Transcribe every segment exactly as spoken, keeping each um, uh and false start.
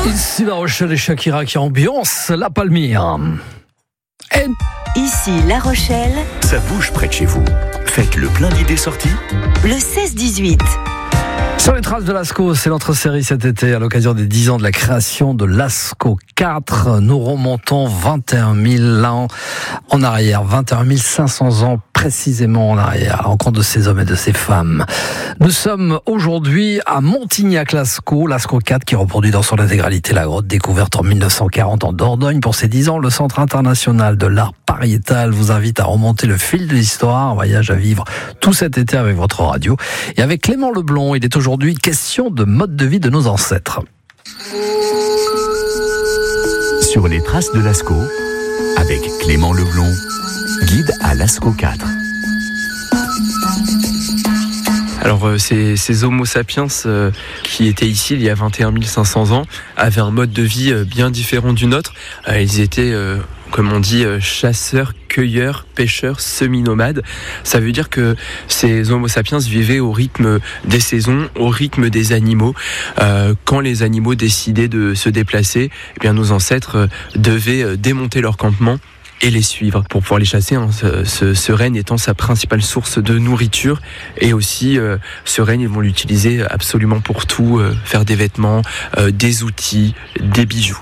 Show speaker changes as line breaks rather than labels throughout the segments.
Ici La Rochelle et Shakira qui ambiance la Palmyre. Et...
Ici La Rochelle.
Ça bouge près de chez vous. Faites le plein d'idées sorties.
Le seize dix-huit.
Sur les traces de Lascaux, c'est notre série cet été à l'occasion des dix ans de la création de Lascaux quatre. Nous remontons vingt et un mille ans en arrière, vingt et un mille cinq cents ans précisément en arrière, à la rencontre de ces hommes et de ces femmes. Nous sommes aujourd'hui à Montignac-Lascaux, Lascaux quatre qui reproduit dans son intégralité la grotte découverte en mille neuf cent quarante en Dordogne. Pour ses dix ans, le Centre international de l'art pariétal vous invite à remonter le fil de l'histoire, un voyage à vivre tout cet été avec votre radio. Et avec Clément Leblond, il est aujourd'hui question de mode de vie de nos ancêtres.
Sur les traces de Lascaux, avec Clément Leblond, guide à Lascaux quatre.
Alors euh, ces, ces Homo sapiens euh, qui étaient ici il y a vingt et un mille cinq cents ans avaient un mode de vie euh, bien différent du nôtre. Euh, ils étaient, euh, comme on dit, euh, chasseurs, cueilleurs, pêcheurs, semi-nomades. Ça veut dire que ces Homo sapiens vivaient au rythme des saisons, au rythme des animaux. Euh, quand les animaux décidaient de se déplacer, eh bien nos ancêtres euh, devaient euh, démonter leur campement et les suivre pour pouvoir les chasser, hein, ce, ce, ce renne étant sa principale source de nourriture. Et aussi euh, ce renne, ils vont l'utiliser absolument pour tout, euh, faire des vêtements, euh, des outils, des bijoux.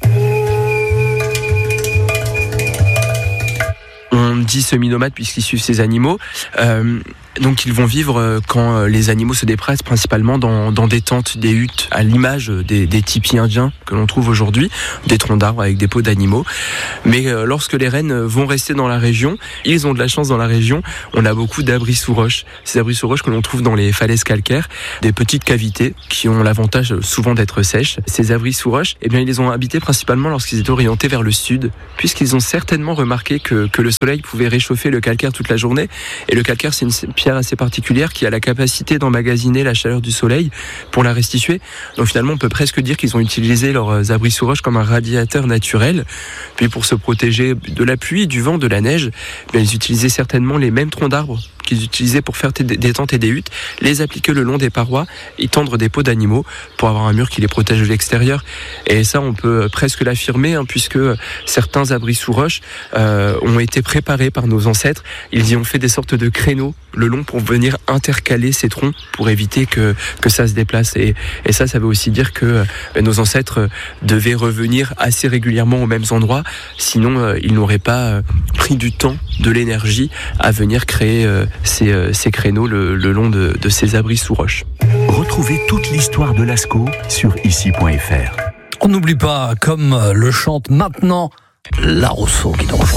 On dit semi-nomades puisqu'ils suivent ces animaux. Euh, donc ils vont vivre quand les animaux se déplacent, principalement dans, dans des tentes, des huttes, à l'image des, des tipis indiens que l'on trouve aujourd'hui, des troncs d'arbres avec des peaux d'animaux. Mais euh, lorsque les rennes vont rester dans la région, ils ont de la chance dans la région, on a beaucoup d'abris sous roches. Ces abris sous roches que l'on trouve dans les falaises calcaires, des petites cavités qui ont l'avantage souvent d'être sèches. Ces abris sous roches, eh bien ils les ont habités principalement lorsqu'ils étaient orientés vers le sud, puisqu'ils ont certainement remarqué que, que le soleil pouvait réchauffer le calcaire toute la journée. Et le calcaire, c'est une pierre assez particulière qui a la capacité d'emmagasiner la chaleur du soleil pour la restituer. Donc finalement, on peut presque dire qu'ils ont utilisé leurs abris sous roche comme un radiateur naturel. Puis pour se protéger de la pluie, du vent, de la neige, bien, ils utilisaient certainement les mêmes troncs d'arbres qu'ils utilisaient pour faire des tentes et des huttes, les appliquer le long des parois et tendre des peaux d'animaux pour avoir un mur qui les protège de l'extérieur. Et ça, on peut presque l'affirmer, hein, puisque certains abris sous roche euh, ont été préparés par nos ancêtres. Ils y ont fait des sortes de créneaux le long pour venir intercaler ces troncs pour éviter que, que ça se déplace. Et, et ça, ça veut aussi dire que euh, nos ancêtres devaient revenir assez régulièrement aux mêmes endroits, sinon euh, ils n'auraient pas euh, pris du temps, de l'énergie à venir créer euh, ces, euh, ces créneaux le, le long de, de ces abris sous roche.
Retrouvez toute l'histoire de Lascaux sur ici point f r.
On n'oublie pas, comme le chante maintenant La Rousseau qui nous